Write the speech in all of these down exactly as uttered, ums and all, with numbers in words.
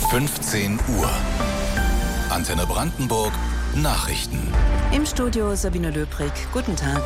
fünfzehn Uhr. Antenne Brandenburg Nachrichten. Im Studio Sabine Löbrig. Guten Tag.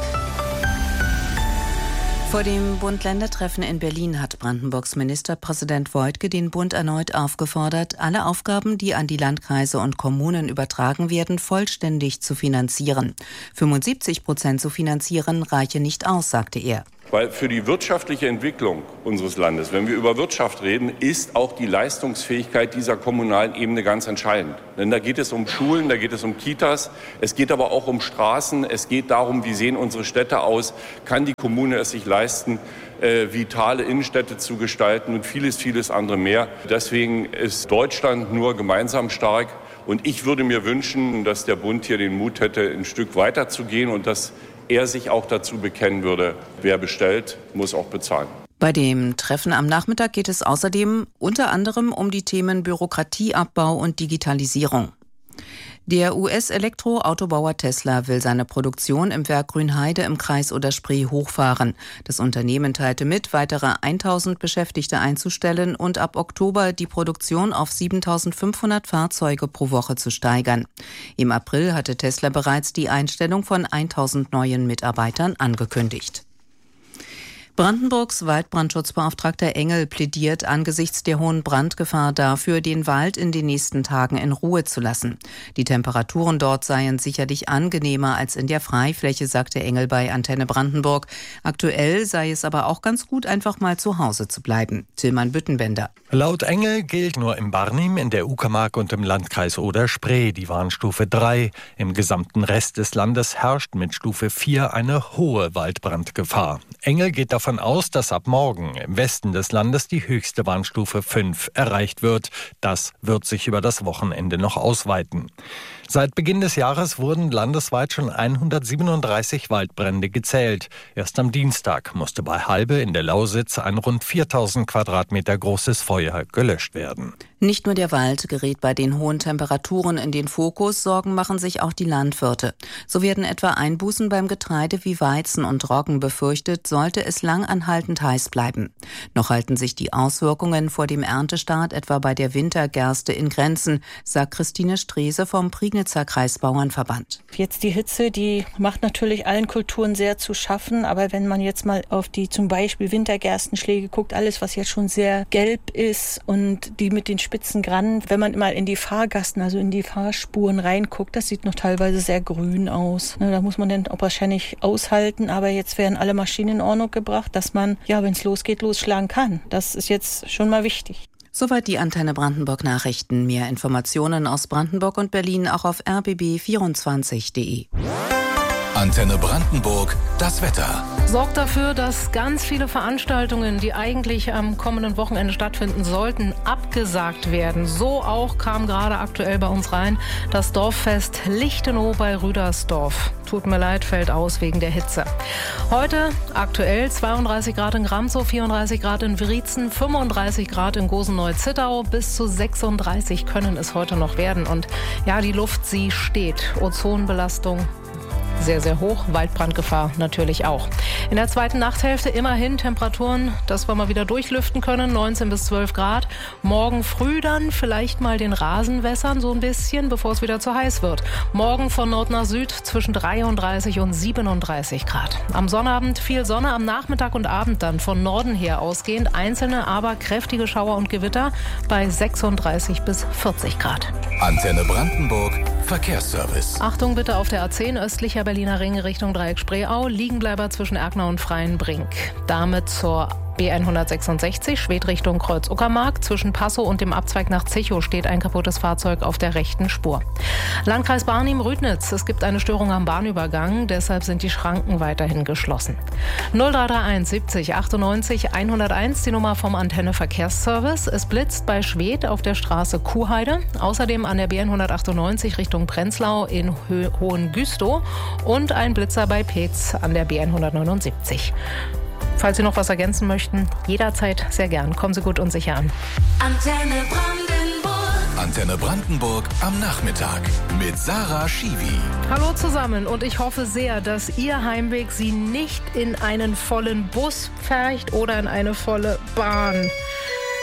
Vor dem Bund-Länder-Treffen in Berlin hat Brandenburgs Ministerpräsident Woidke den Bund erneut aufgefordert, alle Aufgaben, die an die Landkreise und Kommunen übertragen werden, vollständig zu finanzieren. fünfundsiebzig Prozent zu finanzieren reiche nicht aus, sagte er. Weil für die wirtschaftliche Entwicklung unseres Landes, wenn wir über Wirtschaft reden, ist auch die Leistungsfähigkeit dieser kommunalen Ebene ganz entscheidend. Denn da geht es um Schulen, da geht es um Kitas, es geht aber auch um Straßen, es geht darum, wie sehen unsere Städte aus, kann die Kommune es sich leisten, äh, vitale Innenstädte zu gestalten und vieles, vieles andere mehr. Deswegen ist Deutschland nur gemeinsam stark. Und ich würde mir wünschen, dass der Bund hier den Mut hätte, ein Stück weiter zu gehen und dass er sich auch dazu bekennen würde, wer bestellt, muss auch bezahlen. Bei dem Treffen am Nachmittag geht es außerdem unter anderem um die Themen Bürokratieabbau und Digitalisierung. Der U S-Elektroautobauer Tesla will seine Produktion im Werk Grünheide im Kreis Oder-Spree hochfahren. Das Unternehmen teilte mit, weitere tausend Beschäftigte einzustellen und ab Oktober die Produktion auf siebentausendfünfhundert Fahrzeuge pro Woche zu steigern. Im April hatte Tesla bereits die Einstellung von tausend neuen Mitarbeitern angekündigt. Brandenburgs Waldbrandschutzbeauftragter Engel plädiert angesichts der hohen Brandgefahr dafür, den Wald in den nächsten Tagen in Ruhe zu lassen. Die Temperaturen dort seien sicherlich angenehmer als in der Freifläche, sagte Engel bei Antenne Brandenburg. Aktuell sei es aber auch ganz gut, einfach mal zu Hause zu bleiben. Tillmann Büttenbender. Laut Engel gilt nur im Barnim, in der Uckermark und im Landkreis Oder-Spree die Warnstufe drei. Im gesamten Rest des Landes herrscht mit Stufe vier eine hohe Waldbrandgefahr. Engel geht davon aus, dass ab morgen im Westen des Landes die höchste Warnstufe fünf erreicht wird. Das wird sich über das Wochenende noch ausweiten. Seit Beginn des Jahres wurden landesweit schon hundertsiebenunddreißig Waldbrände gezählt. Erst am Dienstag musste bei Halbe in der Lausitz ein rund viertausend Quadratmeter großes Feuer gelöscht werden. Nicht nur der Wald gerät bei den hohen Temperaturen in den Fokus, Sorgen machen sich auch die Landwirte. So werden etwa Einbußen beim Getreide wie Weizen und Roggen befürchtet, sollte es lang anhaltend heiß bleiben. Noch halten sich die Auswirkungen vor dem Erntestart etwa bei der Wintergerste in Grenzen, sagt Christine Strese vom Prignitzer Kreisbauernverband. Jetzt die Hitze, die macht natürlich allen Kulturen sehr zu schaffen, aber wenn man jetzt mal auf die zum Beispiel Wintergerstenschläge guckt, alles was jetzt schon sehr gelb ist und die mit den spitzen Grannen, wenn man mal in die Fahrgassen, also in die Fahrspuren reinguckt, das sieht noch teilweise sehr grün aus. Da muss man dann auch wahrscheinlich aushalten, aber jetzt werden alle Maschinen in Ordnung gebracht, dass man, ja, wenn es losgeht, losschlagen kann. Das ist jetzt schon mal wichtig. Soweit die Antenne Brandenburg Nachrichten. Mehr Informationen aus Brandenburg und Berlin auch auf r b b vierundzwanzig punkt de. Antenne Brandenburg, das Wetter. Sorgt dafür, dass ganz viele Veranstaltungen, die eigentlich am kommenden Wochenende stattfinden sollten, abgesagt werden. So auch kam gerade aktuell bei uns rein das Dorffest Lichtenau bei Rüdersdorf. Tut mir leid, fällt aus wegen der Hitze. Heute aktuell zweiunddreißig Grad in Gramzow, vierunddreißig Grad in Wriezen, fünfunddreißig Grad in Gosenau-Zittau. Bis zu sechsunddreißig können es heute noch werden. Und ja, die Luft, sie steht. Ozonbelastung sehr, sehr hoch. Waldbrandgefahr natürlich auch. In der zweiten Nachthälfte immerhin Temperaturen, dass wir mal wieder durchlüften können, neunzehn bis zwölf Grad. Morgen früh dann vielleicht mal den Rasen wässern, so ein bisschen, bevor es wieder zu heiß wird. Morgen von Nord nach Süd zwischen dreiunddreißig und siebenunddreißig Grad. Am Sonnabend viel Sonne, am Nachmittag und Abend dann von Norden her ausgehend. Einzelne, aber kräftige Schauer und Gewitter bei sechsunddreißig bis vierzig Grad. Antenne Brandenburg, Verkehrsservice. Achtung bitte auf der A zehn östlicher Berliner Ring Richtung Dreieck-Spreeau, Liegenbleiber zwischen Erkner und Freienbrink. Damit zur B hundertsechsundsechzig, Schwedt Richtung Kreuz-Uckermark. Zwischen Passow und dem Abzweig nach Zechow steht ein kaputtes Fahrzeug auf der rechten Spur. Landkreis Barnim-Rüdnitz, es gibt eine Störung am Bahnübergang, deshalb sind die Schranken weiterhin geschlossen. null drei drei eins siebzig achtundneunzig hunderteins, die Nummer vom Antenne Verkehrsservice. Es blitzt bei Schwedt auf der Straße Kuhheide, außerdem an der B hundertachtundneunzig Richtung Prenzlau in Ho- Hohengüstow und ein Blitzer bei Peetz an der B hundertneunundsiebzig. Falls Sie noch was ergänzen möchten, jederzeit sehr gern. Kommen Sie gut und sicher an. Antenne Brandenburg. Antenne Brandenburg am Nachmittag mit Sarah Schiwi. Hallo zusammen und ich hoffe sehr, dass Ihr Heimweg Sie nicht in einen vollen Bus pfercht oder in eine volle Bahn.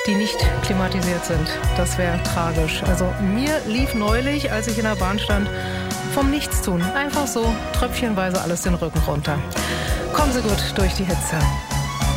die nicht klimatisiert sind. Das wäre tragisch. Also mir lief neulich, als ich in der Bahn stand, vom Nichtstun. Einfach so tröpfchenweise alles den Rücken runter. Kommen Sie gut durch die Hitze.